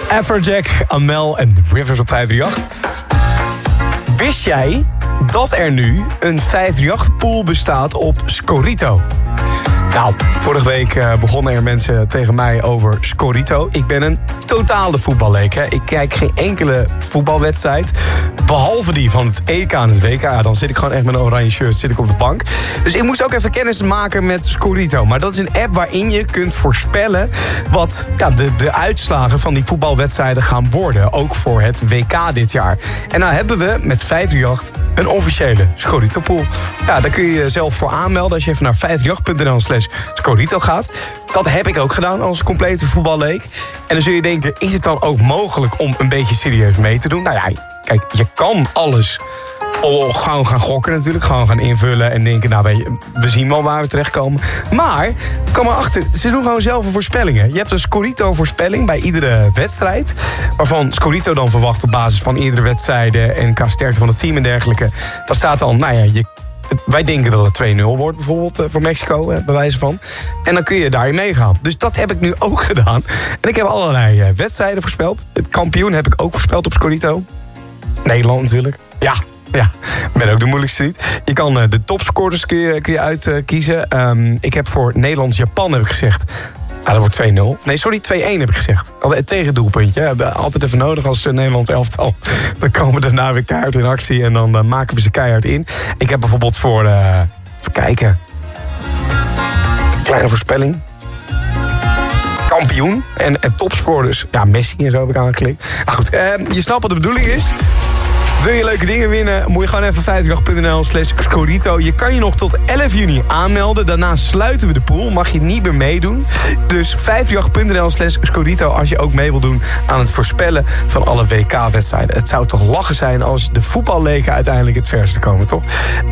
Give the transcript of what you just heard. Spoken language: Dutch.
Afrojack, Amel en The Rivers op 538. Wist jij dat er nu een 538-pool bestaat op Scorito? Nou, vorige week begonnen er mensen tegen mij over Scorito. Ik ben een totale voetballeek. Hè. Ik kijk geen enkele voetbalwedstrijd. Behalve die van het EK en het WK. Ja, dan zit ik gewoon echt met een oranje shirt zit ik op de bank. Dus ik moest ook even kennis maken met Scorito. Maar dat is een app waarin je kunt voorspellen wat de uitslagen van die voetbalwedstrijden gaan worden. Ook voor het WK dit jaar. En nou hebben we met 538 een officiële Scorito-pool. Ja, daar kun je jezelf voor aanmelden als je even naar 538.nl/Scorito gaat. Dat heb ik ook gedaan als complete voetballeek. En dan zul je denken, is het dan ook mogelijk om een beetje serieus mee te doen? Nou ja, kijk, je kan alles gewoon gaan gokken natuurlijk. Gewoon gaan invullen en denken, nou we zien wel waar we terechtkomen. Maar, kom maar achter, ze doen gewoon zelf voorspellingen. Je hebt een Scorito-voorspelling bij iedere wedstrijd. Waarvan Scorito dan verwacht op basis van eerdere wedstrijden en qua sterkte van het team en dergelijke. Daar staat dan, nou ja, wij denken dat het 2-0 wordt bijvoorbeeld voor Mexico, bij wijze van. En dan kun je daarin meegaan. Dus dat heb ik nu ook gedaan. En ik heb allerlei wedstrijden voorspeld. Het kampioen heb ik ook voorspeld op Scorito. Nederland natuurlijk. Ja, ik ben ook de moeilijkste niet. Je kan de topscorers kun je uitkiezen. Ik heb voor Nederlands-Japan heb ik gezegd. Dat wordt 2-0. Nee, sorry, 2-1 heb ik gezegd. Het tegendoelpuntje. We hebben altijd even nodig als Nederlands elftal. Dan komen we daarna weer keihard in actie. En dan maken we ze keihard in. Ik heb bijvoorbeeld voor... even kijken. Kleine voorspelling. Kampioen. En topscorers. Ja, Messi en zo heb ik aangeklikt. Nou goed, je snapt wat de bedoeling is. Wil je leuke dingen winnen, moet je gewoon even 538.nl/Scorito. Je kan je nog tot 11 juni aanmelden. Daarna sluiten we de pool. Mag je niet meer meedoen. Dus 538.nl/Scorito als je ook mee wil doen aan het voorspellen van alle WK-wedstrijden. Het zou toch lachen zijn als de voetballeken uiteindelijk het verste komen, toch?